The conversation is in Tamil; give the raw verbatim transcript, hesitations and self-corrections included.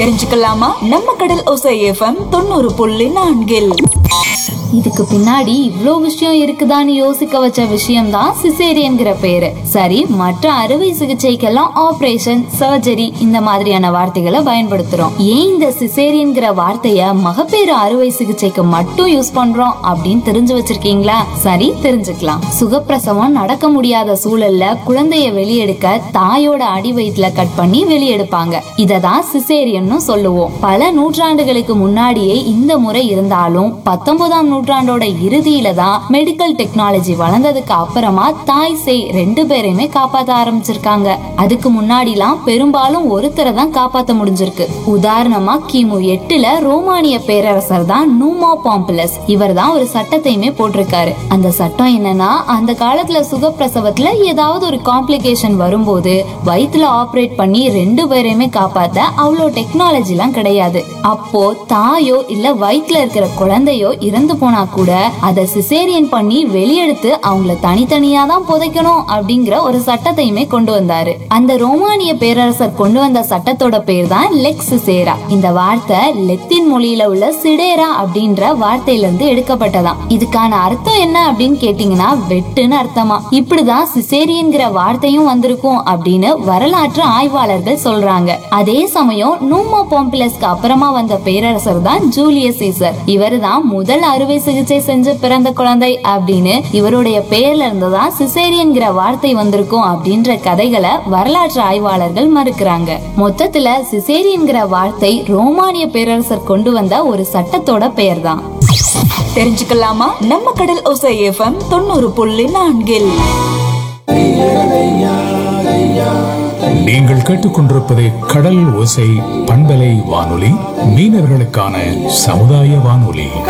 தெரிஞ்சுக்கலாமா? நம்ம கடல் ஓசை எஃப்எம் தொண்ணூறு புள்ளி நான்கில் இதுக்கு பின்னாடி இவ்ளோ விஷயம் இருக்குதான்னு யோசிக்க வச்ச விஷயம் தான் சிசேரியன்கிற பேரு. சரி, மற்ற அறுவை சிகிச்சைக்கெல்லாம் ஆபரேஷன், சர்ஜரி இந்த மாதிரியான வார்த்தைகளை பயன்படுத்துறோம். ஏன் இந்த சிசேரியன்கிற வார்த்தைய மகப்பேறு அறுவை சிகிச்சைக்கு மட்டும் யூஸ் பண்றோம் அப்படின்னு தெரிஞ்சு வச்சிருக்கீங்களா? சரி, தெரிஞ்சுக்கலாம். சுகப்பிரசவம் நடக்க முடியாத சூழல்ல குழந்தைய வெளியெடுக்க தாயோட அடி வயிற்றுல கட் பண்ணி வெளியெடுப்பாங்க. இததான் சிசேரியன்னு சொல்லுவோம். பல நூற்றாண்டுகளுக்கு முன்னாடியே இந்த முறை இருந்தாலும் பத்தொன்பதாம் நூற்றாண்டோட இறுதியில தான் மெடிக்கல் டெக்னாலஜி வளர்ந்ததுக்கு அப்புறமா தாய் சேய் ரெண்டு பேரையுமே காப்பாத்த ஆரம்பிச்சிருக்காங்க. அதுக்கு முன்னாடிலாம் பெரும்பாலும் ஒருத்தரை தான் காப்பாத்த முடிஞ்சிருக்கு. உதாரணமா கிமு எட்டுல ரோமானிய பேரரசர் தான் நூமா பாம்புலஸ். இவர் தான் ஒரு சட்டத்தையுமே போட்டிருக்காரு. அந்த சட்டம் என்னன்னா, அந்த காலத்துல சுகப்பிரசவத்துல ஏதாவது ஒரு காம்ப்ளிகேஷன் வரும்போது வயிற்றுல ஆபரேட் பண்ணி ரெண்டு பேரையுமே காப்பாத்த அவ்வளோ டெக்னாலஜி எல்லாம் கிடையாது. அப்போ தாயோ இல்ல வயிற்றுல இருக்கிற குழந்தையோ இறந்து போனா கூட அதை சிசேரியன் பண்ணி வெளியெடுத்து அவங்கள தனித்தனியா தான் புதைக்கணும் அப்படிங்கிற ஒரு சட்டத்தையுமே கொண்டு வந்தாரு. அந்த ரோமானிய பேரரசர் கொண்டு வந்த சட்டத்தோட பேர் தான் லெக்ஸ் சிசேரா. இந்த வார்த்தை லெத்தின் மொழியில உள்ள சிடேரா அப்படின்ற வார்த்தையில இருந்து எடுக்கப்பட்டதாம். இதுக்கான அர்த்தம் என்ன அப்படின்னு கேட்டீங்கன்னா, வெட்டுன்னு அர்த்தமா. இப்படிதான் சிசேரியன்கிற வார்த்தையும் வந்திருக்கும் அப்படின்னு வரலாற்று ஆய்வாளர்கள் சொல்றாங்க. அதே சமயம் நூமா பாம்புலஸ்க்கு அப்புறமா வந்த பேரரசர் தான் ஜூலியஸ் சீசர். இவர் தான் முதல் அறுவை சிகிச்சை செஞ்சு பிறந்த குழந்தை அப்படின்னு இவருடைய பெயர்ல இருந்துதான் சிசேரியன்கிற வார்த்தை வந்திருக்கும் அப்படின்ற கதைகளை வரலாற்று ஆய்வாளர்கள் மறுக்கிறாங்க. மொத்தத்துல சிசேரியன்கிற வார்த்தை ரோமானிய பேரரசர் கொண்டு வந்த ஒரு சட்டத்தோட பெயர் தான். தெரிஞ்சுக்கலாமா? நம்ம கடல் ஓசை எஃப்எம் தொண்ணூறு புள்ளி நான்கில் நீங்கள் கேட்டுக்கொண்டிருப்பது கடல் ஓசை பண்பலை வானொலி, மீனவர்களுக்கான சமுதாய வானொலி.